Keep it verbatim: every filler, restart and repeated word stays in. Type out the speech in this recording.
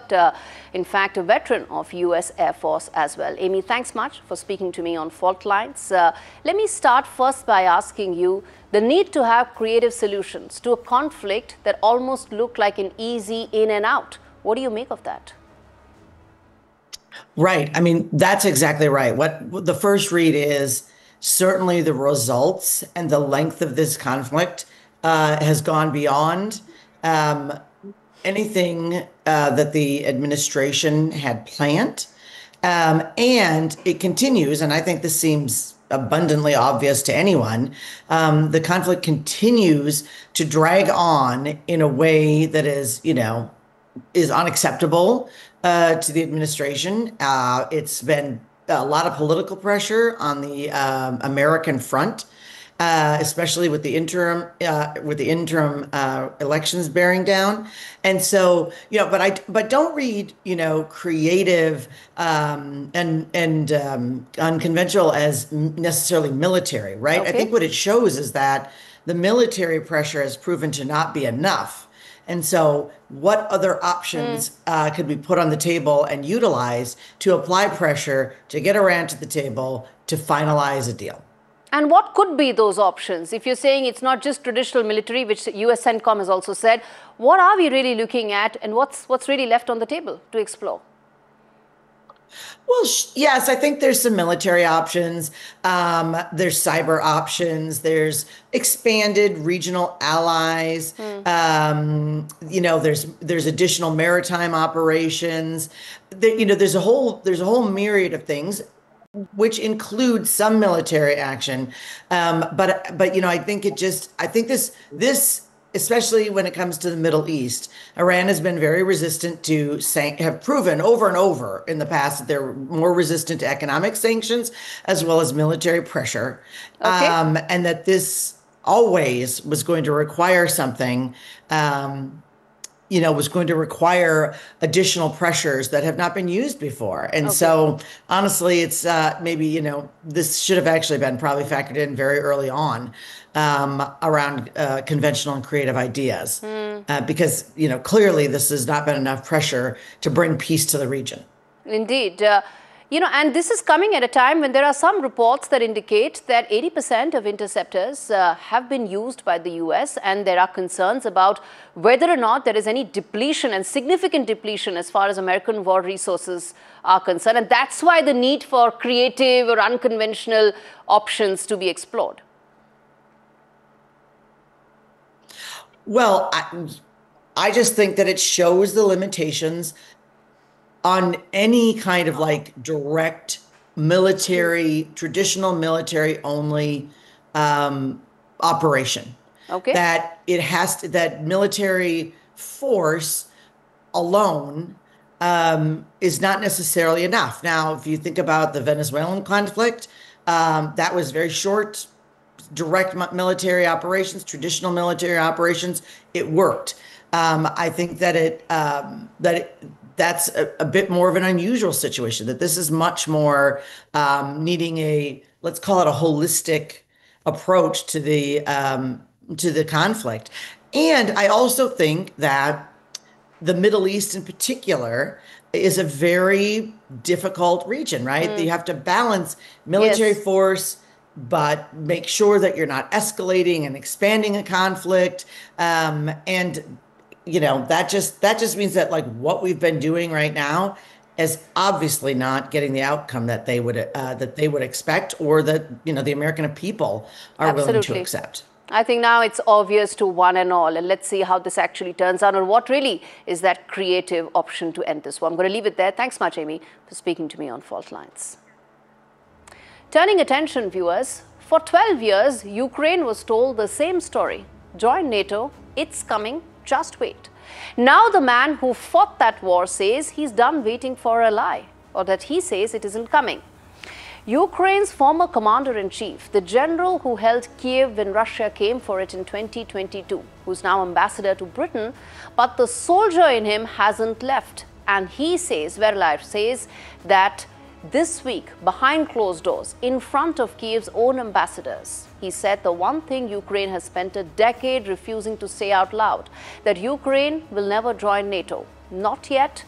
but uh, in fact a veteran of U S Air Force as well. Amy, thanks much for speaking to me on Fault Lines. Uh, let me start first by asking you the need to have creative solutions to a conflict that almost looked like an easy in and out. What do you make of that? Right. I mean, that's exactly right. What the first read is certainly the results and the length of this conflict uh, has gone beyond um, anything uh, that the administration had planned. Um, and it continues, and I think this seems abundantly obvious to anyone. Um, the conflict continues to drag on in a way that is, you know, is unacceptable uh, to the administration. Uh, it's been a lot of political pressure on the um, American front, uh, especially with the interim uh, with the interim uh, elections bearing down. And so, you know, but I but don't read, you know, creative um, and and um, unconventional as necessarily military, right? Okay. I think what it shows is that the military pressure has proven to not be enough. And so what other options mm. uh, could be put on the table and utilized to apply pressure to get Iran to the table to finalize a deal? And what could be those options? If you're saying it's not just traditional military, which U S CENTCOM has also said, what are we really looking at and what's, what's really left on the table to explore? Well, yes, I think there's some military options. Um, there's cyber options. There's expanded regional allies. Mm. Um, you know, there's there's additional maritime operations. There, you know, there's a whole there's a whole myriad of things, which includes some military action. Um, but but you know, I think it just I think this this. especially when it comes to the Middle East, Iran has been very resistant to san- have proven over and over in the past that they're more resistant to economic sanctions as well as military pressure. Okay. Um, and that this always was going to require something, um, you know, was going to require additional pressures that have not been used before. And okay. so honestly, it's uh, maybe, you know, this should have actually been probably factored in very early on um, around uh, conventional and creative ideas, mm. uh, because, you know, clearly this has not been enough pressure to bring peace to the region. Indeed. Uh, You know, and this is coming at a time when there are some reports that indicate that eighty percent of interceptors uh, have been used by the U S, and there are concerns about whether or not there is any depletion and significant depletion as far as American war resources are concerned. And that's why the need for creative or unconventional options to be explored. Well, I, I just think that it shows the limitations on any kind of like direct military, traditional military only um, operation. Okay. That it has to, that military force alone um, is not necessarily enough. Now, if you think about the Venezuelan conflict, um, that was very short, direct military operations, traditional military operations. It worked. Um, I think that it um, that it, that's a, a bit more of an unusual situation, that this is much more um, needing a, let's call it a holistic approach to the um, to the conflict. And I also think that the Middle East in particular is a very difficult region, right? Mm. You have to balance military yes. force, but make sure that you're not escalating and expanding a conflict. Um, and, you know, that just that just means that like what we've been doing right now is obviously not getting the outcome that they would uh, that they would expect, or that, you know, the American people are Absolutely. willing to accept. I think now it's obvious to one and all, and let's see how this actually turns out, or what really is that creative option to end this war. I'm going to leave it there. Thanks much, Amy, for speaking to me on Fault Lines. Turning attention, viewers, for twelve years, Ukraine was told the same story. Join NATO, it's coming, just wait. Now the man who fought that war says he's done waiting for a lie, or that he says it isn't coming. Ukraine's former commander-in-chief, the general who held Kiev when Russia came for it in twenty twenty-two, who's now ambassador to Britain, but the soldier in him hasn't left. And he says, Verlaev says, that this week, behind closed doors, in front of Kiev's own ambassadors, he said the one thing Ukraine has spent a decade refusing to say out loud, that Ukraine will never join NATO. Not yet,